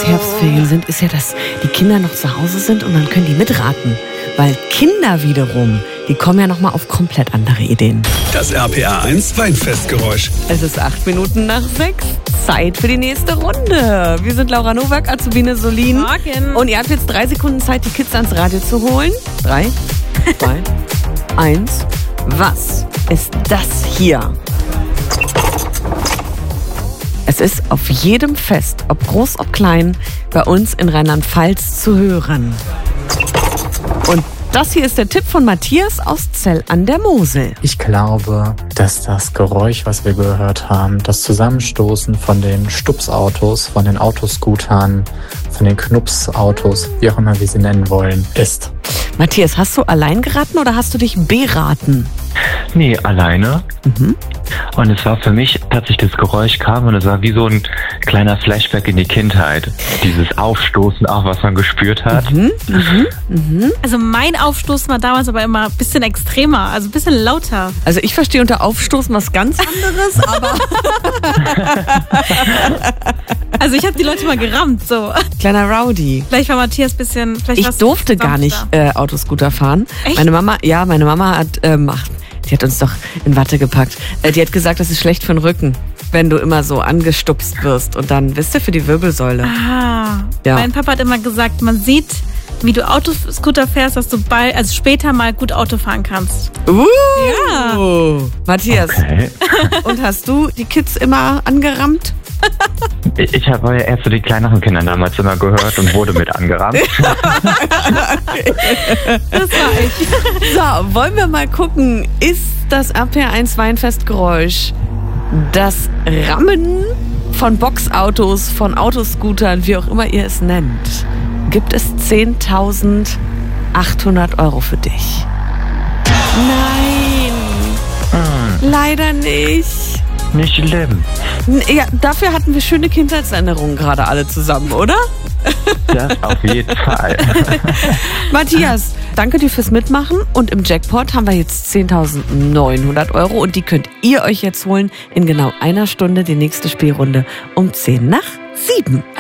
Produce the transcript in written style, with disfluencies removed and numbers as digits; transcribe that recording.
jetzt Herbstferien sind, ist ja, dass die Kinder noch zu Hause sind und dann können die mitraten. Weil Kinder wiederum, die kommen ja nochmal auf komplett andere Ideen. Das RPA1 Weinfestgeräusch. Es ist 8 Minuten nach 6. Zeit für die nächste Runde. Wir sind Laura Nowak, Azubine Solin. Morgen. Und ihr habt jetzt 3 Sekunden Zeit, die Kids ans Radio zu holen. 3, 2, 1. Was ist das hier? Es ist auf jedem Fest, ob groß, ob klein, bei uns in Rheinland-Pfalz zu hören. Und das hier ist der Tipp von Matthias aus Zell an der Mosel. Ich glaube, dass das Geräusch, was wir gehört haben, das Zusammenstoßen von den Stupsautos, von den Autoscootern, von den Knupsautos, wie auch immer wir sie nennen wollen, ist. Matthias, hast du allein geraten oder hast du dich beraten? Nee, alleine. Und es war für mich, als ich das Geräusch kam, und es war wie so ein kleiner Flashback in die Kindheit. Dieses Aufstoßen, auch was man gespürt hat. Also mein Aufstoßen war damals aber immer ein bisschen extremer, also ein bisschen lauter. Also ich verstehe unter Aufstoßen was ganz anderes, aber... Also ich habe die Leute mal gerammt, so. Kleiner Rowdy. Vielleicht war Matthias ein bisschen... Ich durfte gar nicht Autoscooter fahren. Echt? Meine Mama hat... die hat uns doch in Watte gepackt. Die hat gesagt, das ist schlecht für den Rücken, wenn du immer so angestupst wirst. Und dann, wisst ihr, für die Wirbelsäule. Ah, Ja. Mein Papa hat immer gesagt, man sieht, wie du Autoscooter fährst, dass du später mal gut Auto fahren kannst. Ja. Matthias, Okay. und hast du die Kids immer angerammt? Ich habe ja erst zu den kleineren Kindern damals immer gehört und wurde mit angerammt. Das war ich. So, wollen wir mal gucken, ist das RPA1 Weinfestgeräusch das Rammen von Boxautos, von Autoscootern, wie auch immer ihr es nennt, gibt es 10.800 € für dich. Nein, leider nicht. Nicht schlimm. Ja, dafür hatten wir schöne Kindheitserinnerungen gerade alle zusammen, oder? Das auf jeden Fall. Matthias, danke dir fürs Mitmachen und im Jackpot haben wir jetzt 10.900 € und die könnt ihr euch jetzt holen in genau einer Stunde, die nächste Spielrunde um 6:50.